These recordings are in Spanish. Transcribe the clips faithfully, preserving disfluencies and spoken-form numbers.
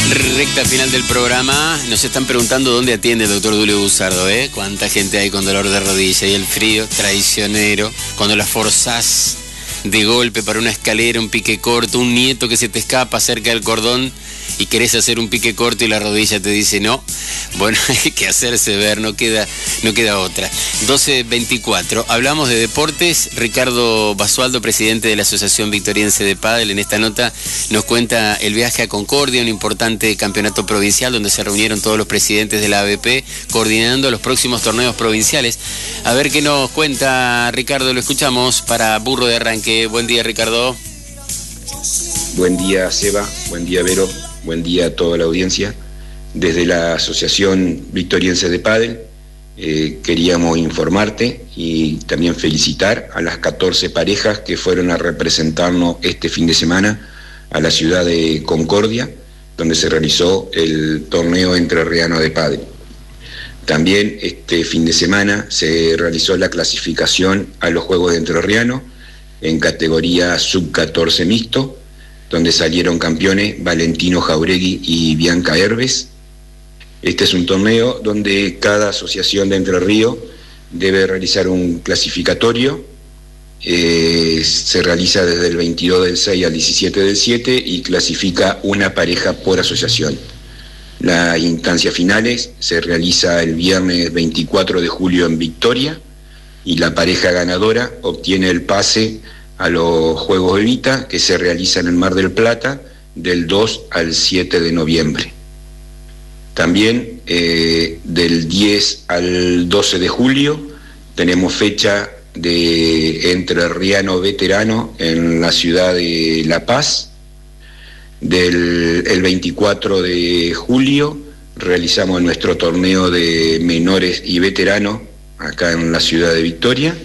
Recta final del programa. Nos están preguntando dónde atiende el doctor Dulio Busardo, ¿eh? Cuánta gente hay con dolor de rodilla y el frío traicionero. Cuando la forzás de golpe para una escalera, un pique corto, un nieto que se te escapa cerca del cordón y querés hacer un pique corto y la rodilla te dice no. Bueno, hay que hacerse ver, no queda, no queda otra. doce veinticuatro. Hablamos de deportes. Ricardo Basualdo, presidente de la Asociación Victoriense de Pádel, en esta nota nos cuenta el viaje a Concordia, un importante campeonato provincial donde se reunieron todos los presidentes de la A B P coordinando los próximos torneos provinciales. A ver qué nos cuenta Ricardo, lo escuchamos para Burro de Arranque. Buen día, Ricardo. Buen día, Seba. Buen día, Vero. Buen día a toda la audiencia. Desde la Asociación Victoriense de Pádel eh, queríamos informarte y también felicitar a las catorce parejas que fueron a representarnos este fin de semana a la ciudad de Concordia, donde se realizó el torneo entrerriano de pádel. También este fin de semana se realizó la clasificación a los Juegos de Entrerriano en categoría sub catorce mixto, donde salieron campeones Valentino Jauregui y Bianca Herbes. Este es un torneo donde cada asociación de Entre Ríos debe realizar un clasificatorio. Eh, se realiza desde el veintidós del seis al diecisiete del siete y clasifica una pareja por asociación. Las instancias finales se realiza el viernes veinticuatro de julio en Victoria y la pareja ganadora obtiene el pase a los Juegos Evita que se realizan en Mar del Plata del dos al siete de noviembre. También eh, del diez al doce de julio tenemos fecha de entrerriano veterano en la ciudad de La Paz. Del el veinticuatro de julio realizamos nuestro torneo de menores y veteranos acá en la ciudad de Victoria.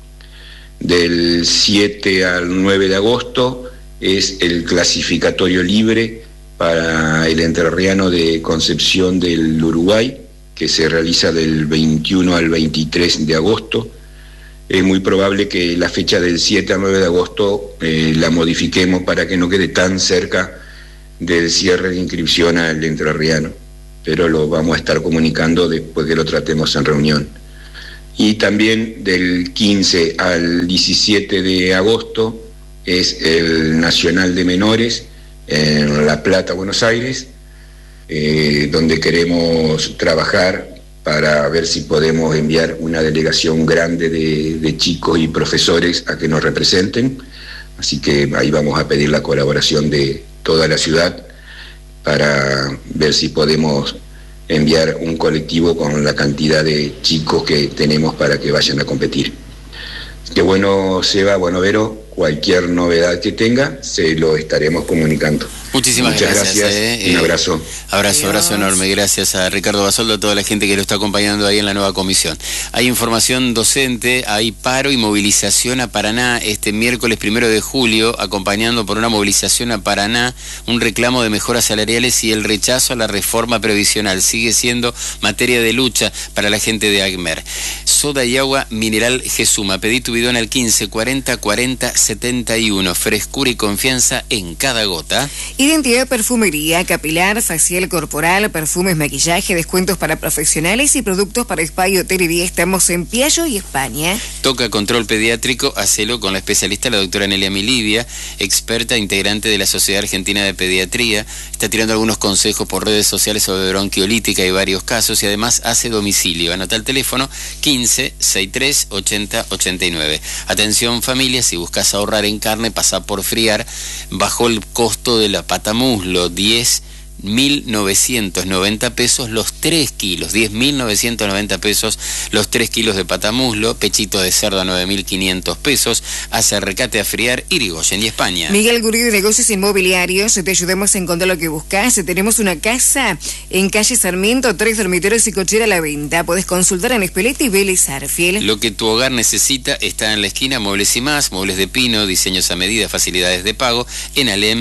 Del siete al nueve de agosto es el clasificatorio libre para el entrerriano de Concepción del Uruguay, que se realiza del veintiuno al veintitrés de agosto. Es muy probable que la fecha del siete al nueve de agosto eh, la modifiquemos para que no quede tan cerca del cierre de inscripción al entrerriano, pero lo vamos a estar comunicando después que lo tratemos en reunión. Y también del quince al diecisiete de agosto es el Nacional de Menores en La Plata, Buenos Aires, eh, donde queremos trabajar para ver si podemos enviar una delegación grande de, de chicos y profesores a que nos representen. Así que ahí vamos a pedir la colaboración de toda la ciudad para ver si podemos enviar un colectivo con la cantidad de chicos que tenemos para que vayan a competir. Qué bueno, Seba, bueno, Vero, cualquier novedad que tenga, se lo estaremos comunicando. Muchísimas Muchas gracias. gracias eh, un abrazo. Eh, abrazo, abrazo enorme. Gracias a Ricardo Basualdo, a toda la gente que lo está acompañando ahí en la nueva comisión. Hay información docente, hay paro y movilización a Paraná este miércoles primero de julio, acompañando por una movilización a Paraná, un reclamo de mejoras salariales y el rechazo a la reforma previsional. Sigue siendo materia de lucha para la gente de ACMER. Soda y agua mineral Gesuma. Pedí tu bidón al quince cuarenta cuarenta setenta y uno. Frescura y confianza en cada gota. Identidad Perfumería, capilar, facial, corporal, perfumes, maquillaje, descuentos para profesionales y productos para spa y hotelería. Estamos en Piallo y España. Toca control pediátrico, hacelo con la especialista, la doctora Nelia Milivia, experta integrante de la Sociedad Argentina de Pediatría. Está tirando algunos consejos por redes sociales sobre bronquiolítica y varios casos y además hace domicilio. Anota el teléfono quince sesenta y tres ochenta ochenta y nueve. Atención familia, si buscas ahorrar en carne, pasa por Friar, bajo el costo de la pata muslo, diez mil novecientos noventa pesos los tres kilos, diez mil novecientos noventa pesos los tres kilos de patamuslo, pechito de cerdo a nueve mil quinientos pesos, Acercate a Friar, Irigoyen y España. Miguel Gurí de Negocios Inmobiliarios, te ayudamos a encontrar lo que buscas. Tenemos una casa en calle Sarmiento, tres dormitorios y cochera a la venta. Podés consultar en Espeleta y Vélez Arfiel. Lo que tu hogar necesita está en la esquina, Muebles y Más, muebles de pino, diseños a medida, facilidades de pago, en Alem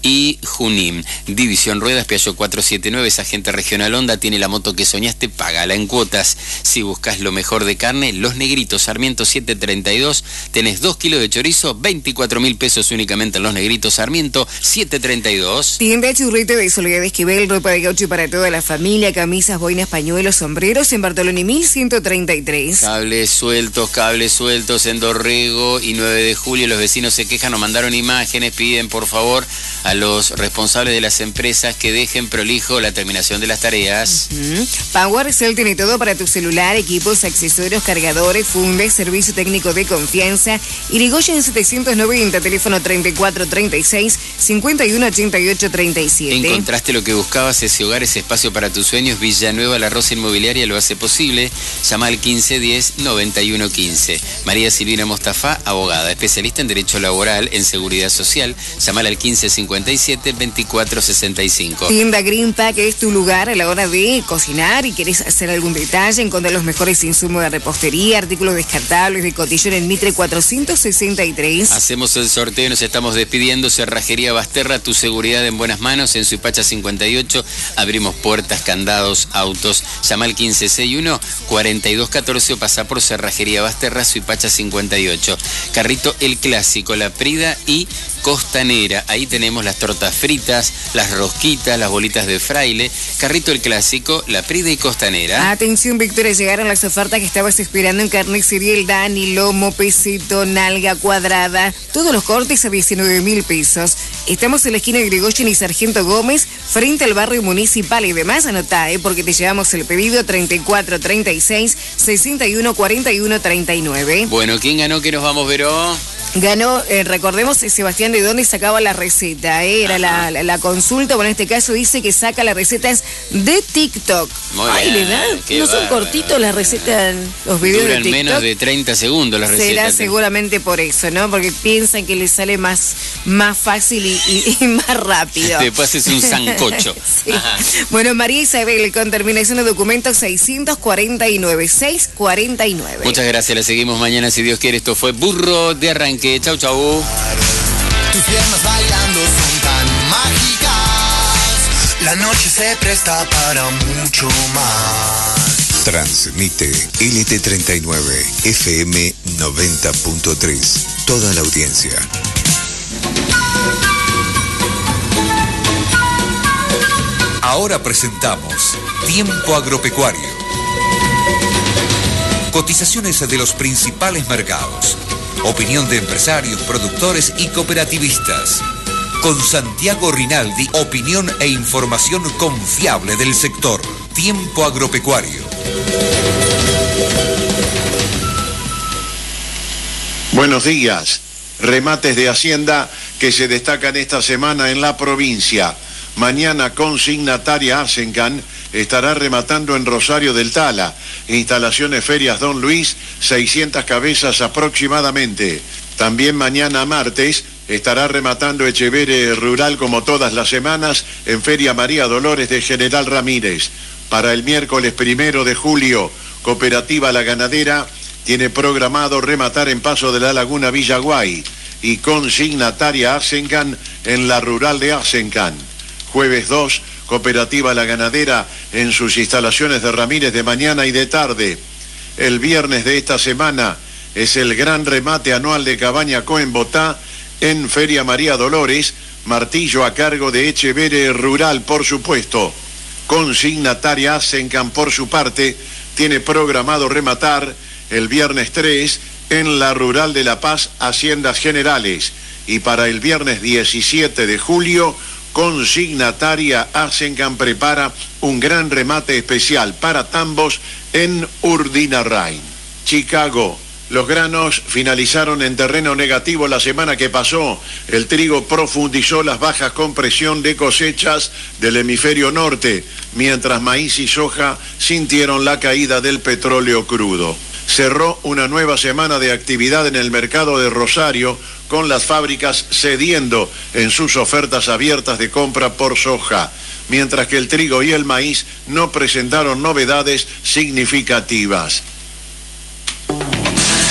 y Junín. División Ruedas, Piaggio cuatrocientos setenta y nueve, es agente regional Honda, tiene la moto que soñaste, págala en cuotas. Si buscas lo mejor de carne, Los Negritos, Sarmiento setecientos treinta y dos, tenés dos kilos de chorizo, veinticuatro mil pesos únicamente en Los Negritos, Sarmiento setecientos treinta y dos. Tienda Churrito de Soledad Esquivel, ropa de gaucho para toda la familia, camisas, boinas, pañuelos, sombreros, en Bartolomé mil ciento treinta y tres. Cables sueltos, cables sueltos en Dorrego y nueve de julio. Los vecinos se quejan, nos mandaron imágenes, piden por favor a los responsables de las empresas que dejen prolijo la terminación de las tareas. Uh-huh. PowerCell tiene todo para tu celular, equipos, accesorios, cargadores, fundes, servicio técnico de confianza. Irigoyen setecientos noventa, teléfono treinta y cuatro treinta y seis, cincuenta y uno ochenta y ocho treinta y siete. Encontraste lo que buscabas, ese hogar, ese espacio para tus sueños. Villanueva, la Rosa Inmobiliaria lo hace posible. Llama al quince diez noventa y uno quince. María Silvina Mostafa, abogada, especialista en derecho laboral, en seguridad social. Llamala al quince cincuenta y siete veinticuatro sesenta y cinco. Tienda Green Pack es tu lugar a la hora de cocinar y querés hacer algún detalle, encontrar los mejores insumos de repostería, artículos descartables de cotillón en Mitre cuatrocientos sesenta y tres. Hacemos el sorteo, nos estamos despidiendo. Cerrajería Basterra, tu seguridad en buenas manos. En Suipacha cincuenta y ocho abrimos puertas, candados, autos. Llama al quince sesenta y uno cuarenta y dos catorce o pasa por Cerrajería Basterra, Suipacha cincuenta y ocho. Carrito El Clásico, La Prida y Costanera. Ahí tenemos las tortas fritas, las rosquitas, las bolitas de fraile. Carrito El Clásico, La Prida y Costanera. Atención, Victoria, llegaron las ofertas que estabas esperando en Carnicería El Dani, lomo, pesito, nalga cuadrada. Todos los cortes a diecinueve mil pesos. Estamos en la esquina de Irigoyen y Sargento Gómez, frente al barrio municipal. Y demás, anotá, ¿eh? Porque te llevamos el pedido treinta y cuatro treinta y seis, sesenta y uno cuarenta y uno treinta y nueve. Bueno, ¿quién ganó? ¿Qué nos vamos, Veró? Ganó, eh, recordemos, Sebastián, de dónde sacaba la receta, ¿eh? Era la, la, la consulta. Bueno, en este caso dice que saca las recetas de TikTok. Muy Ay, bien, ¿verdad? qué No son bárbaro. cortitos las recetas, los videos Duran de TikTok. menos de treinta segundos las recetas. Será seguramente por eso, ¿no? Porque piensan que les sale más, más fácil y, y, y más rápido. Después es un sancocho. Sí. Bueno, María Isabel, con terminación de documentos seiscientos cuarenta y nueve, seiscientos cuarenta y nueve. Muchas gracias, la seguimos mañana si Dios quiere. Esto fue Burro de Arranque. Chau, chau. Tus piernas bailando son tan mágicas. La noche se presta para mucho más. Transmite L T treinta y nueve, F M noventa punto tres. Toda la audiencia. Ahora presentamos Tiempo Agropecuario. Cotizaciones de los principales mercados. Opinión de empresarios, productores y cooperativistas. Con Santiago Rinaldi, opinión e información confiable del sector. Tiempo Agropecuario. Buenos días. Remates de Hacienda que se destacan esta semana en la provincia. Mañana consignataria Asencan estará rematando en Rosario del Tala. Instalaciones Ferias Don Luis, seiscientas cabezas aproximadamente. También mañana martes estará rematando Echevere Rural como todas las semanas en Feria María Dolores de General Ramírez. Para el miércoles primero de julio, Cooperativa La Ganadera tiene programado rematar en Paso de la Laguna Villaguay y consignataria Asencan en la Rural de Asencan. Jueves dos, Cooperativa La Ganadera en sus instalaciones de Ramírez de mañana y de tarde. El viernes de esta semana es el gran remate anual de Cabaña Coenbotá en Feria María Dolores, martillo a cargo de Echevere Rural, por supuesto. Consignataria Asencan, por su parte, tiene programado rematar el viernes tres en la Rural de La Paz, Haciendas Generales. Y para el viernes diecisiete de julio, consignataria Asencan prepara un gran remate especial para tambos en Urdinarrain. Chicago. Los granos finalizaron en terreno negativo la semana que pasó. El trigo profundizó las bajas con presión de cosechas del hemisferio norte, mientras maíz y soja sintieron la caída del petróleo crudo. Cerró una nueva semana de actividad en el mercado de Rosario, con las fábricas cediendo en sus ofertas abiertas de compra por soja, mientras que el trigo y el maíz no presentaron novedades significativas.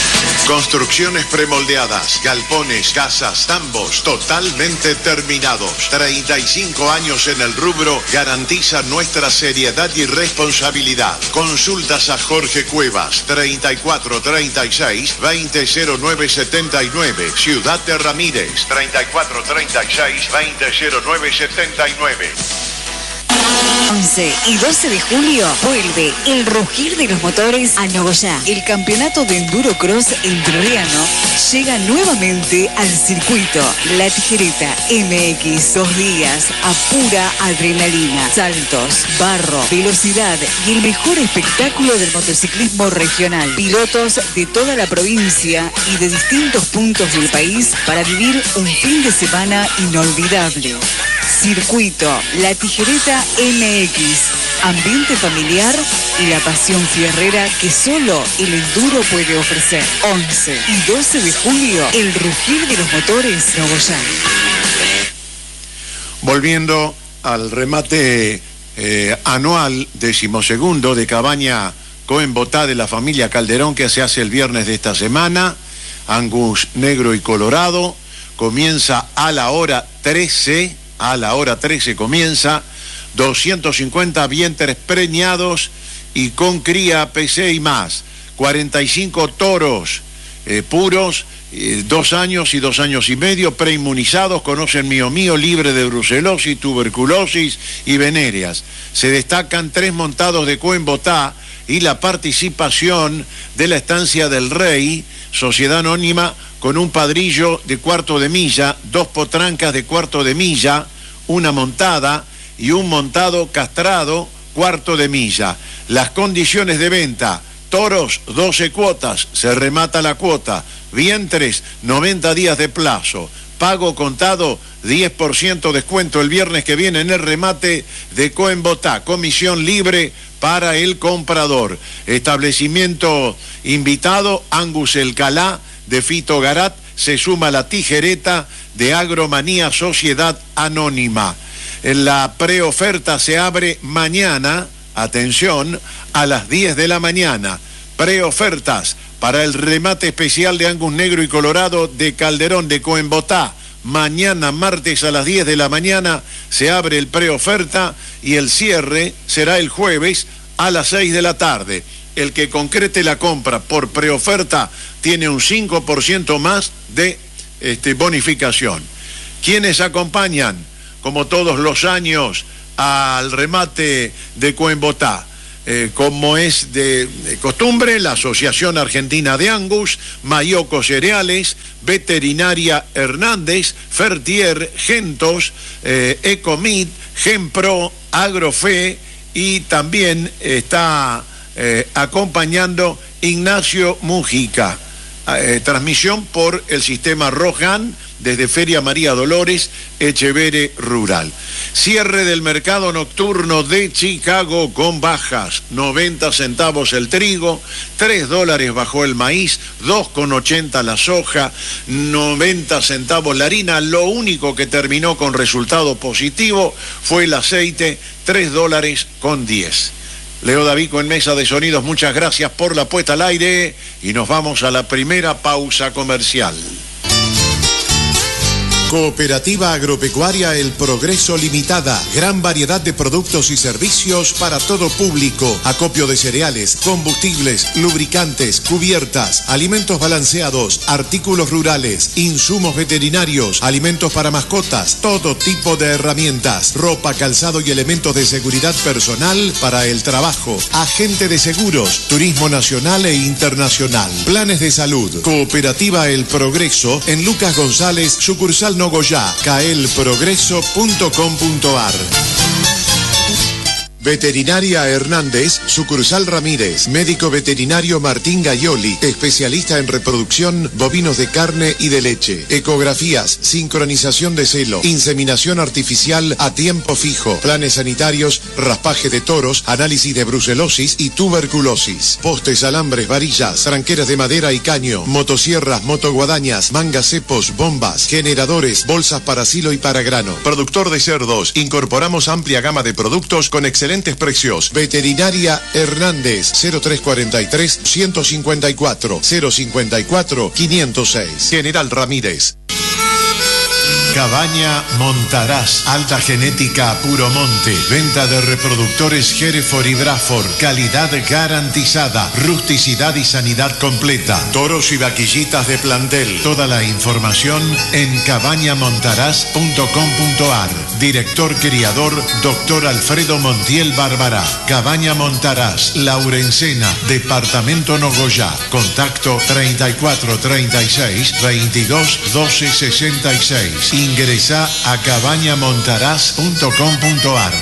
Construcciones premoldeadas, galpones, casas, tambos, totalmente terminados. treinta y cinco años en el rubro garantizan nuestra seriedad y responsabilidad. Consultas a Jorge Cuevas, treinta y cuatro treinta y seis, veinte cero nueve setenta y nueve. Ciudad de Ramírez, treinta y cuatro treinta y seis, veinte cero nueve setenta y nueve. once y doce de julio vuelve el rugir de los motores a Nogoyá. El campeonato de Enduro Cross entrerriano llega nuevamente al circuito La Tijereta M X. Dos días a pura adrenalina, saltos, barro, velocidad y el mejor espectáculo del motociclismo regional. Pilotos de toda la provincia y de distintos puntos del país para vivir un fin de semana inolvidable. Circuito La Tijereta M X, ambiente familiar y la pasión fierrera que solo el enduro puede ofrecer. once y doce de julio, el rugir de los motores Nogoyá. Volviendo al remate eh, anual decimosegundo de Cabaña Coenbotá de la familia Calderón, que se hace el viernes de esta semana, Angus negro y colorado, comienza a la hora trece. A la hora trece comienza, doscientos cincuenta vientres preñados y con cría P C y más, cuarenta y cinco toros eh, puros, eh, dos años y dos años y medio, preinmunizados, conocen Mío Mío, libre de brucelosis, tuberculosis y venéreas. Se destacan tres montados de Coenbotá y la participación de la Estancia del Rey, sociedad anónima, con un padrillo de cuarto de milla, dos potrancas de cuarto de milla, una montada y un montado castrado cuarto de milla. Las condiciones de venta: toros doce cuotas, se remata la cuota; vientres noventa días de plazo; pago contado diez por ciento descuento el viernes que viene en el remate de Coenbotá; comisión libre para el comprador. Establecimiento invitado: Angus El Calá de Fito Garat. Se suma La Tijereta de Agromanía Sociedad Anónima. La preoferta se abre mañana, atención, a las diez de la mañana. Preofertas para el remate especial de Angus negro y colorado de Calderón de Coenbotá. Mañana, martes, a las diez de la mañana se abre el preoferta y el cierre será el jueves a las seis de la tarde. El que concrete la compra por preoferta tiene un cinco por ciento más de este, bonificación. ¿Quiénes acompañan, como todos los años, al remate de Coenbotá? Eh, como es de, de costumbre, la Asociación Argentina de Angus, Mayoco Cereales, Veterinaria Hernández, Fertier, Gentos, eh, Ecomid, Genpro, Agrofe, y también está eh, acompañando Ignacio Mujica. Eh, transmisión por el sistema Rojan desde Feria María Dolores, Echevere Rural. Cierre del mercado nocturno de Chicago con bajas: noventa centavos el trigo, tres dólares bajó el maíz, dos con ochenta la soja, noventa centavos la harina. Lo único que terminó con resultado positivo fue el aceite, tres dólares con diez. Leo Davico en Mesa de Sonidos, muchas gracias por la puesta al aire y nos vamos a la primera pausa comercial. Cooperativa Agropecuaria El Progreso Limitada. Gran variedad de productos y servicios para todo público. Acopio de cereales, combustibles, lubricantes, cubiertas, alimentos balanceados, artículos rurales, insumos veterinarios, alimentos para mascotas, todo tipo de herramientas, ropa, calzado y elementos de seguridad personal para el trabajo, agente de seguros, turismo nacional e internacional, planes de salud. Cooperativa El Progreso en Lucas González, sucursal Nogoyá, caelprogreso punto com punto ar. Veterinaria Hernández, sucursal Ramírez. Médico veterinario Martín Gaioli, especialista en reproducción bovinos de carne y de leche. Ecografías, sincronización de celo, inseminación artificial a tiempo fijo, planes sanitarios, raspaje de toros, análisis de brucelosis y tuberculosis. Postes, alambres, varillas, tranqueras de madera y caño, motosierras, motoguadañas, mangas cepos, bombas, generadores, bolsas para silo y para grano. Productor de cerdos, incorporamos amplia gama de productos con excelente excelentes precios. Veterinaria Hernández, cero tres cuarenta y tres, ciento cincuenta y cuatro, cero cincuenta y cuatro, quinientos seis. General Ramírez. Cabaña Montaraz, alta genética puro monte, venta de reproductores Hereford y Braford, calidad garantizada, rusticidad y sanidad completa, toros y vaquillitas de plantel. Toda la información en cabaña montaraz punto com punto ar. Director criador, doctor Alfredo Montiel Bárbara. Cabaña Montaraz, Laurencena, Departamento Nogoyá. Contacto treinta y cuatro treinta y seis, veintidós doce sesenta y seis. Ingresa a cabaña montaraz punto com punto ar.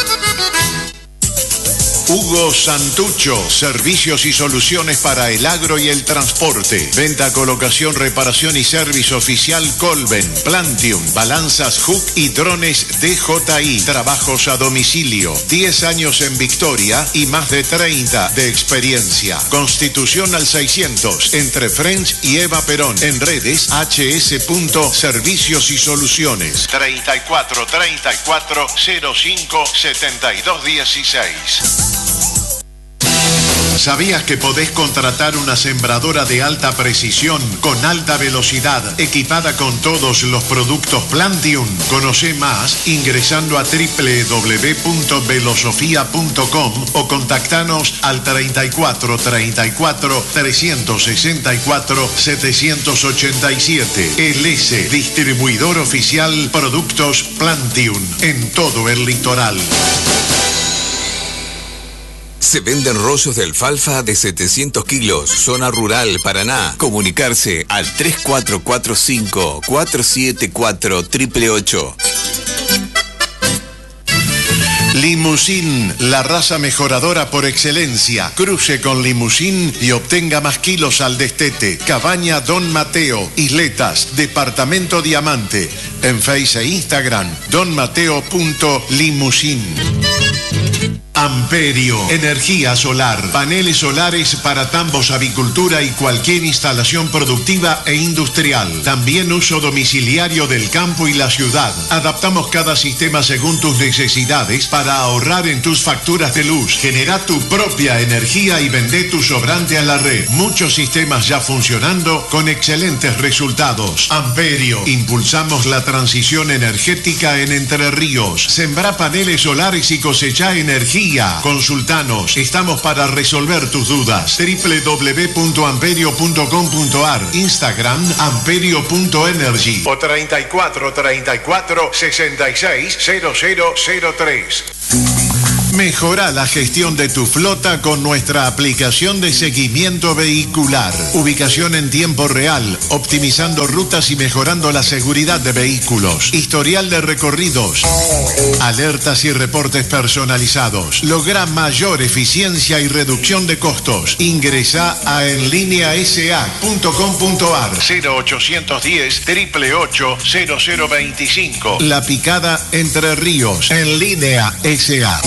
Hugo Santucho, servicios y soluciones para el agro y el transporte. Venta, colocación, reparación y servicio oficial Colben, Plantium, balanzas Hook y drones D J I. Trabajos a domicilio. diez años en Victoria y más de treinta de experiencia. Constitución al seiscientos, entre French y Eva Perón. En redes hs.servicios y soluciones. treinta y cuatro treinta y cuatro cero cinco setenta y dos dieciséis. ¿Sabías que podés contratar una sembradora de alta precisión con alta velocidad equipada con todos los productos Plantium? Conoce más ingresando a doble u doble u doble u punto velosofía punto com o contactanos al treinta y cuatro treinta y cuatro trescientos sesenta y cuatro setecientos ochenta y siete. El S, distribuidor oficial Productos Plantium en todo el litoral. Se venden rollos de alfalfa de setecientos kilos, zona rural, Paraná. Comunicarse al tres cuatro cuatro cinco, cuatro siete cuatro, ocho ocho ocho. Limusín, la raza mejoradora por excelencia. Cruce con Limusín y obtenga más kilos al destete. Cabaña Don Mateo, Isletas, Departamento Diamante. En Face e Instagram, donmateo.limusín. Amperio, energía solar, paneles solares para tambos, avicultura y cualquier instalación productiva e industrial. También uso domiciliario del campo y la ciudad. Adaptamos cada sistema según tus necesidades para ahorrar en tus facturas de luz. Genera tu propia energía y vende tu sobrante a la red. Muchos sistemas ya funcionando con excelentes resultados. Amperio, impulsamos la transición energética en Entre Ríos. Sembra paneles solares y cosecha energía. Consultanos, estamos para resolver tus dudas. doble u doble u doble u punto amperio punto com punto ar, Instagram amperio punto energy o treinta y cuatro treinta y cuatro sesenta y seis cero cero cero tres. Mejora la gestión de tu flota con nuestra aplicación de seguimiento vehicular. Ubicación en tiempo real, optimizando rutas y mejorando la seguridad de vehículos. Historial de recorridos. Alertas y reportes personalizados. Logra mayor eficiencia y reducción de costos. Ingresa a en línea s a punto com punto ar cero ochocientos diez, triple ocho, cero cero veinticinco. La Picada Entre Ríos. En línea S A.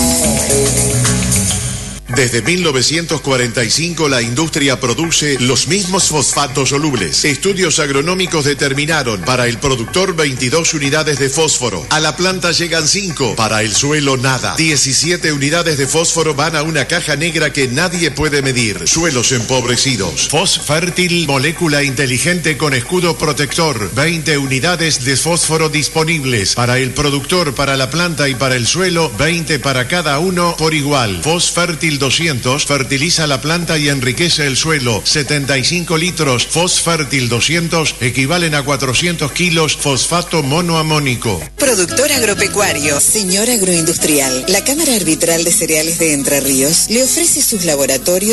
Desde mil novecientos cuarenta y cinco la industria produce los mismos fosfatos solubles. Estudios agronómicos determinaron para el productor veintidós unidades de fósforo. A la planta llegan cinco, para el suelo nada. diecisiete unidades de fósforo van a una caja negra que nadie puede medir. Suelos empobrecidos. Fosfértil, molécula inteligente con escudo protector. veinte unidades de fósforo disponibles. Para el productor, para la planta y para el suelo, veinte para cada uno por igual. Fosfértil doscientos fertiliza la planta y enriquece el suelo. setenta y cinco litros Fosfértil doscientos equivalen a cuatrocientos kilos fosfato monoamónico. Productor agropecuario, señor agroindustrial. La Cámara Arbitral de Cereales de Entre Ríos le ofrece sus laboratorios